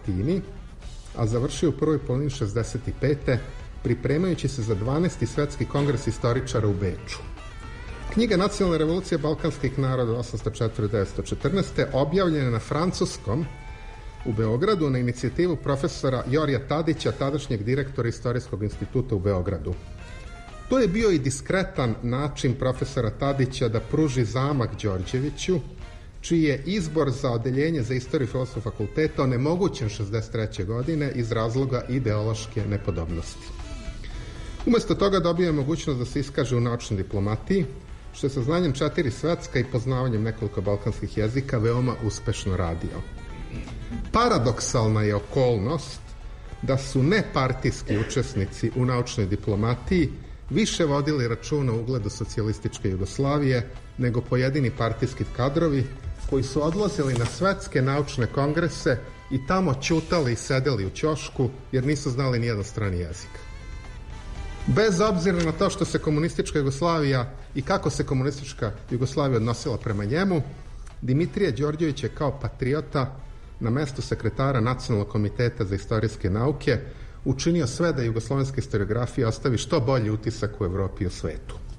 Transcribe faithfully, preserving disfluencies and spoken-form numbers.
Latini, a završio u prvoj polovini šezdeset pete pripremajući se za dvanaesti svetski kongres istoričara u Beču. Knjiga Nacionalna revolucija balkanskih naroda osamsto četvrte do devetsto četrnaeste objavljena na francuskom u Beogradu na inicijativu profesora Jorija Tadića, tadašnjeg direktora Istorijskog instituta u Beogradu. To je bio i diskretan način profesora Tadića da pruži zamak Đorđeviću, čiji je izbor za odeljenje za istoriju Filozofskog fakulteta onemogućen šezdeset treće godine iz razloga ideološke nepodobnosti. Umesto toga dobio je mogućnost da se iskaže u naučnoj diplomatiji, što je sa znanjem četiri svetska i poznavanjem nekoliko balkanskih jezika veoma uspešno radio. Paradoksalna je okolnost da su nepartijski učesnici u naučnoj diplomatiji više vodili računa o ugledu socijalističke Jugoslavije nego pojedini partijski kadrovi koji su odlazili na svetske naučne kongrese i tamo ćutali i sedeli u ćošku jer nisu znali nijedan strani jezik. Bez obzira na to što se komunistička Jugoslavija i kako se komunistička Jugoslavija odnosila prema njemu, Dimitrije Đorđević je kao patriota na mestu sekretara Nacionalnog komiteta za istorijske nauke učinio sve da jugoslovenska historiografija ostavi što bolji utisak u Evropi i u svetu.